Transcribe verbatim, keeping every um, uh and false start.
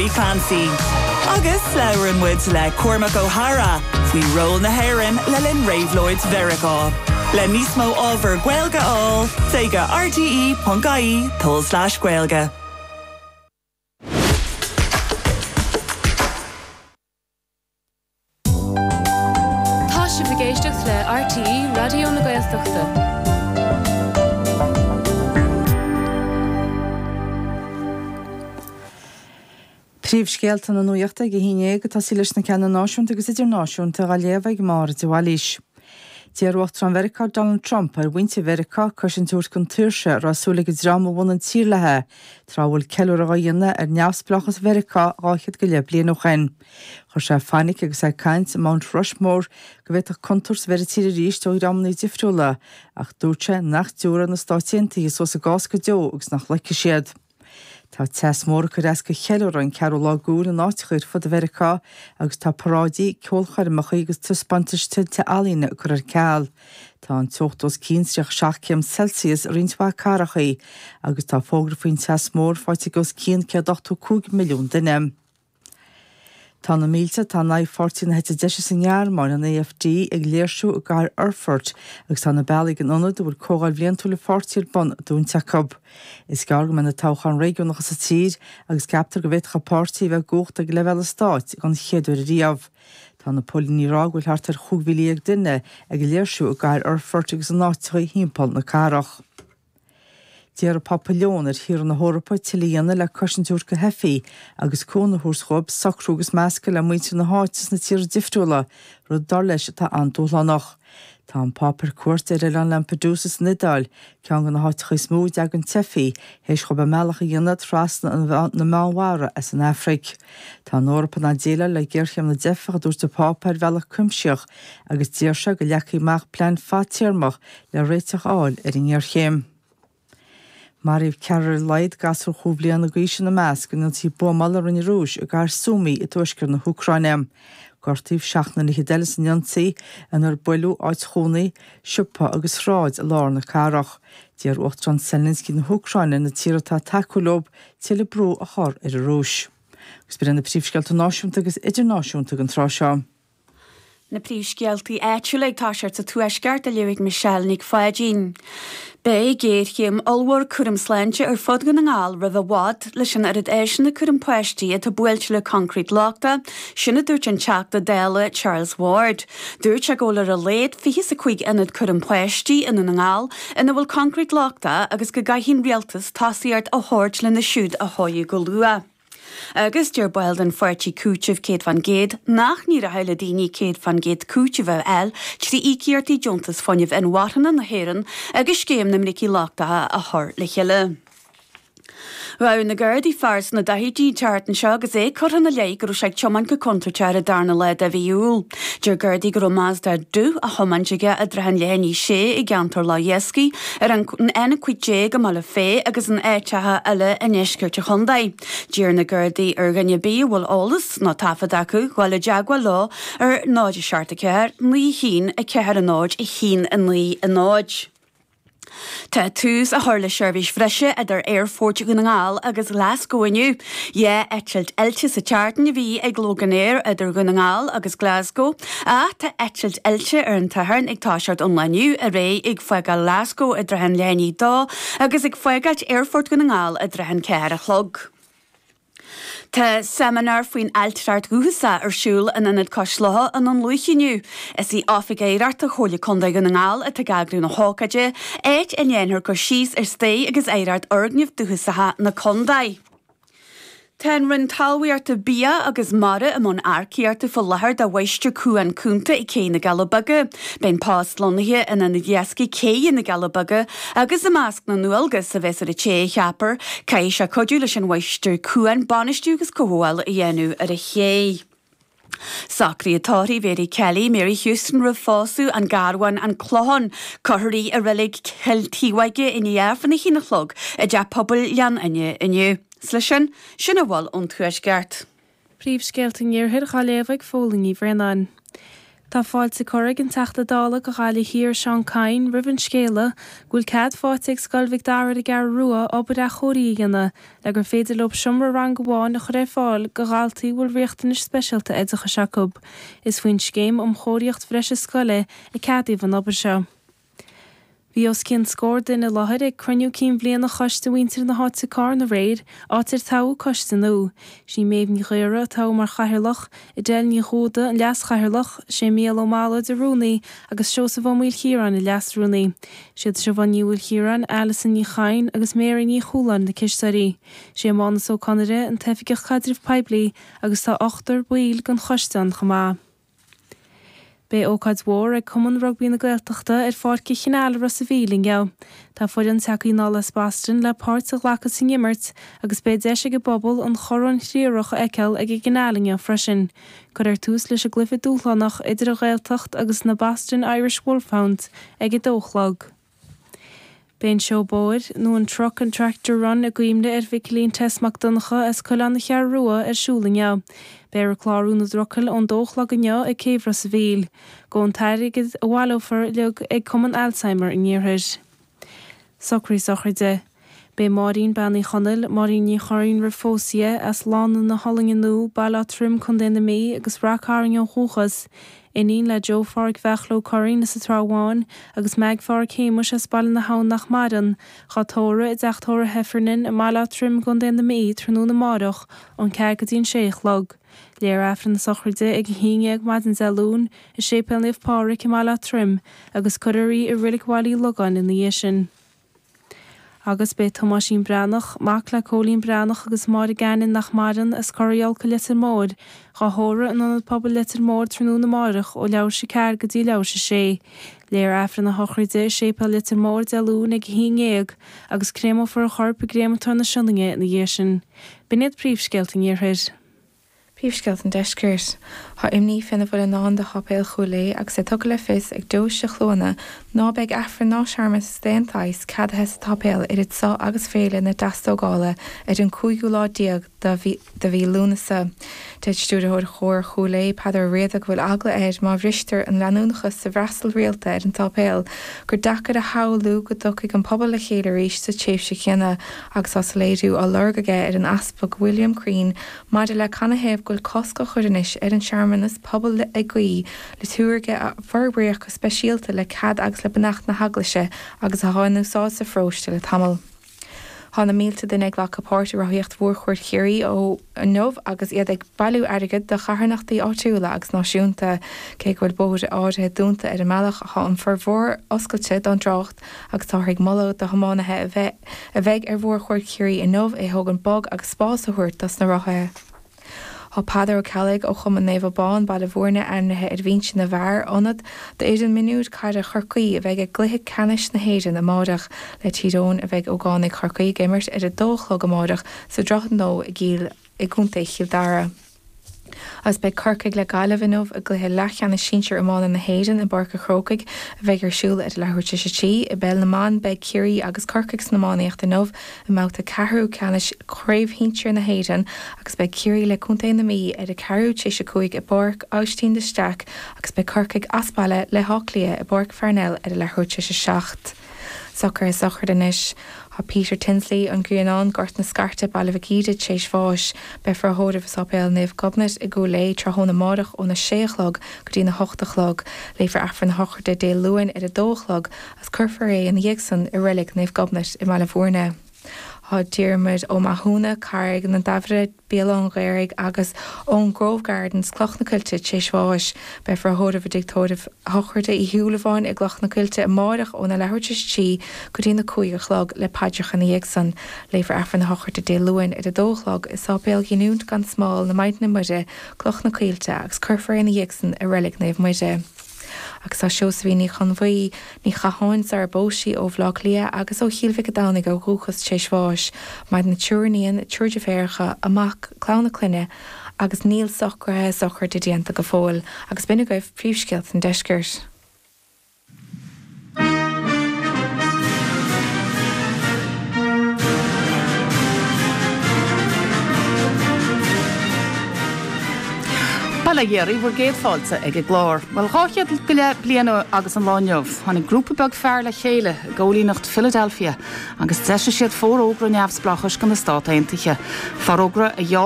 Marie Clancy. Agus Lauren Woods le Cormac O'Hara. We roll na Heron le Lynn Raveloids Verica. Le mismo over Gwelga all. Tega R T E dot I E tol slash Gwelga. Tá si bhgéisteach le R T E Radio na Gaeltachta. Príomhscéalta na nuachta go híine go tá sílis na ceanna náisiúnta agus idir náisiúnta a léamh mar de bhhailís. Díarhacht an Mherica Donald Trump ar bhainte Mherica chusin túir chun tuirse rasúla go drama bhna tír lethe trábhfuil ceúir a dhéanana ar neamhsplachas Mherica áchiad go leib bliain óchain. Chur sé fannic agus é caint Mount Rushmore go bheith a contúrs veritíre ríist ó ramnaí difriúla ach dúirte nach dúra na stáitianta so sa gás go deo agus nach leice siad. Tá tes mór go reas go cheúir an ceú lágún an áitiúir fud a Mherica agus tá paráidí ceolchair machaí agus tuspantaiste te alína gur ar ceall. Tá an tuchtós cínstreach seaachcéim Celsius rintha carachaí agus tá fógra faoin tes mór fáite gus cín ce ochtó milliún duine. Tá na mílte tá na fortín hete de san jaar an A F D ag léirsú a gar Erfurt agus tá na beig an anad bhfuil cógáil bblion túla fortír bon dúnta cub. Is gar go me na táchan réúnach sa tír agus captar go bhéit chapáirtí bheith gocht ag level a stáit gan chéadú riamh. Tá na polínírá bhfuil hart ar chughhíag duine ag léirsú a gar Erfurt agus an náitií hímpal na carach. Díar a papillón ar hir na Hórapá tilíana le cosintúr go hefií agus cóna húschob sacrúgus measca le muinte na háitis na tír difriúla ru dar leis tá antúlánach. Tá an papar cuairt ar an Lampedusa Nidáil cean go na háiticha smúd ag an tefií hééis go be meach a dhéanad trasna na máhhara as an Afric. Tá an Eorpa na déile le ggéircheam na defacha dúirt de pápar bhealach cumseach agus díirse go lechaí meach plein fátíarmach le réiteach áil ar in ggéirchéim. Maríomh cearar leid gasú chúblian na gaiisi na meas go tí buamal rinne rúis a gar súmí i tuisgur na Húcraine. Gortíh seachna na hidelas nionsaí an ar builú áit chónaí, siúpa agus ráid a lár na carach. Díar Óchtran Zelenský na Húcraine na tíratá takeúlób tíle brú a chur ar a rúis. Gus bíar na príomhscealta náisiúnta agus idirnáisiúnta an trá seo. Na príomhscealtaí éitiúla tá seart sa tuaisceart a leabhaigh Michelle Nic Fáidín. Bé géirchéim olmhór cuirim sláinte ar fud go na ngáil rah a bhád leis an arid éis na cuirim poistíí a tá buailte le concrete láchta, sinna dúirt an teachta déile Charles Ward. Dúirt a ggólar a léad fihi sa chuig inad cuirim poistíí ina na ngáil ina bhfuil concrete láchta agus go gaithín rialtas tásaíart a thuirt le na siúd a thoidú go lua. Agus dear bail an fuirtí cútibh Kate van Gade, nach ní a heile daoine Kate van Gade cútibh eil, trí íciartí juntas fanniuh an wathanna na héireann agus céim na mnicí láchtathe a thir le cheile. Rá na gairdí fars na dahídí teart an seo agus é chur na lé gur seag teman go contartear a darna le a bhíúil. Dear gairdí gur más dar dú a thomantige a drehan lehaní sé i gceantar lá Iesci ar an ena cuiidé go mala fé agus an éitethe eile in eisciirte chundaid. Dear na gairdí ar ganne bí bhfuil olalas ná tafad acu gháil a deagha lá ar náide seart a ceir, ní hín a ceir a náid i hín a ní a náid. Tá tús a thula seirbhís bhreise idir airforte go na ngáil agus Glasgow-iniu. Dhé eitilt eilte sa teartan a bhí ag Lóganéir idir go na ngáil agus Glasgow, a tá eitilt eilte ar an tathern ag táseart online a ré ag foigáil Glasgow a drehan leanaí dá agus ag foigáilt airfort go na ngáil a drehan ceir a chlog. Tá seminar faoin Altart Guhasa ar siúl in inad coislatha an an luithiniu. Is í áfik éireart a chola conda go na ngáil a tagágrú na hácaide, éit in dhéanaar go síos ar sté agus éireart orgneamh duhusatha na condaid. Ten rinn talhuiart a bia agus mara amon arciart a fullahar da weistir cuan cúnta i cé na galabaga. Ben past lonathe in an Iesci cé na galabага agus a másc na nualgas a bheits ar a ché cheapar, cai se codú leis an weistir cuan banistúgus cohóil i dhéanú ar a ché. Sacrí atáí Mary Kelly, Mary Houston ra fáú an garhain an chlóhan choirí a rilig ciltíhaige in dhéarfanna hína chlog a de pobl lean inne inniu. Slishin, sinna bhil ón tuaisceart. Príomhscéalta níorthir chaléamh ag fólaí bhreanáin. Tá fáilte choraigh an teachta dála go gála hir Seán Cain rihann scéala gúil cad fáteigh scoilmhigh dara a gar rua obair a choirí ganna le gur féidir lob siomra rang goháin a chur fáil go gáiltaí bhfuil riachtanis speisialta éideacha seacub. Is faoin scéim om chóiríocht freise scoile i cadíomh an obair seo. Bhí os cinn scór duine láthir ag cruniú cín bbliana na choiste winter na háte cá na réid átar táú coiste nó. Sí méh ní chéire tá mar chathirlach i déil ní chóda an leas chathirlach sé míal ó mála de rúnaí agus seo sa bhmúil chiaran i leas rúnaí. Siad se bhaníúil chiaran Alison ní chain agus Mary ní chúlan na cisteí. sé mána ó Canada an tefiigech cadrih peblií agus tá ochtar buil gan choiste an chomá. Bé ócad mhór ag cumann rugbí na Gaeltachta ar fáice chinál ras a bhíling geo. Tá fuid an teacaí nála spástan le páirt a ghlachas sin immert agus bé deise go bobbal an choran tríoch eiceil ag i gnálinge freisin. Cur ar tús leis a glyfa dúchlánach idir a Gaeltacht agus na Boston Irish Wolfhound ag i dóchlag. Béin seo bóid nó an truck an tractor run a gcuimde ar bhiclín testach donnacha as coilán na chear rua ar siúlinge. Béir a chláú na drocail ón dóchlag anneo ag céimhra sa bhíl, go an tairigid a bhhailófar leog ag cumann Alzheimer in níorthir. Socraí sochirde. Bé marín bannaí chonil, marín ní choirín ra fósia as lána na hollingin nó bailá trim chun déna mí agus rácáring an chúchas. Inín le Joe Farg bhechló choirín na sa tráháin agus meag Farg chéimus as bailin na hán nach maran, chatóra i d deachtóra heffernin a mála trim chun déna mí trnú na mádach an ceag go dtín séichlog. Léir afran na sochirde ag híine ag mad an zelún i sépel níomh páric i mála trim agus cuidirí i rilicháilí logan in na dhéisin. Agus bé Tomáisín Bránach, mac le Cólín Bránach agus mar ganin nach maran as coriolca litir mód, cha hóra an anad pobl litir mód trnú na márach ó leabhar sé cear go dtí leabhar sé sé. Léir afran na hochirde sépel litir mód zelún ag híineag agus crémo for a chorp a gréamatar na sinninge in na dhéisin. Biniad príomhsceilt in níorthir. Príomhsceilt an deiscirt. Tá imní finna bhfuil an ná de chopéil chulé agus sé tugad le fis ag dós se chlóna ná beag afran ná searmas stéantáis cadthe sa tapéil ar it sá agus féile na dastógála ar an cúigú lá diaag de bhí lúnasa. Deid stúdathir chóir chulé peidir réad a bhfuil agla éid má bhristear an leanúnachas sa bhreastal réalta ar an tapéil gur dachar a haú go docaigh an pobal le chéile ríis sa téimh se chéanna agus as léadú á lurgaige ar an aspag William Green maidir le canahéamh goil cosca chuidinis ar an searmanas pobal le agaí le túirge a bharbréoch go speisialta le cad agus le benacht na haglaise agus a háinú sá sa fróiste le tamil. Hána mílta den ag lecha páirte roiíocht mhórchuir chéirí ó an nómh agus iad ag bailú airigid de charnachtaí áitiúla agus náisiúnta cé bhfuil bóide áirithe dúnta ar an meach há an fermhór oscailte don drocht agus táthraigh molló do thománathe a bheith ar mhórchuir chéirí in nómh é thug an bog agus spásathirt das na rothe. Tá padar calig ó chum an néomh bán bail a bhórne anathe ar bhín sin na bhar anad de éidir minúd caiide chorcaí a bheith ag gluthe canis na héidir na mádach le tídón a bheith ógánig chorcaí gimmert ar a dóchlog go mádach sa drochan nó i gíl i gúnta chiildara. As be curcaig le gaiilehhinmh a gluthe lechan na síir amána na héidir na barca chrócaig a bheith ar siúil ar lethúirte sé tí i bell naán be curí agus curcaig na máíocht a nómh i máta ceú canis chréimhhíntear na héidir agus be curí le chunta na mí ar a ceú té se chuig i barc áistín de steach agus be curcaig aspaile le hália i barc fearnel ar a lethúirte sé seacht. Sochar is sochar denis. Tá Peter Tinsley an Grianán gort na scarte bailhagíide tééis fáis be farthóda sapéil néomh gobnet i gúlé trthóna mádach ó na séchlog go dtí na hochtachlog léfar afran na hochirde dé luin ar a dóchlog as curfar é an dhéagsan i rilig néomh gobnet i meile bhórne. Tá díirmid ó maithúna cairg na dafrad bíalán gairig agus ón Grove Gardens cloch na cuilte tééis fáis be farthóda bh dictóibh hochirde i hiúlaháin i gloch na cuilte i mádach ó na lehuirtes tí go dtí na cuaigechlog le paidirchan na dhéagsan léfar afran na hochirde dé luin ar a dóchlog is sápéil giniúnt gan smáil na maidid na muide cloch na cuilte agus curfar na dhéagsan i rilig néomh muide. Agus tá seosbhí ní chunmhaí ní chaáin ar bóisií ó bhlách lia agus ó chiilmhic dánig ó rúchas tééis fáis, maid na túirníon túirde féircha amach chlána cluine agus níl sochrathe sochar de déanta go fóil agus bina goibh príomhsceilt an deiscirt. Palagéirí bhar géad fáilte ag glár. Well ráchiad go le bliana agus an láneamh, tháinig grúpa beag fearr le chéile gólínacht Philadelphia agus deise siad fórógra neamhsplachas gan na Stáit Aontaithe. Fórógra a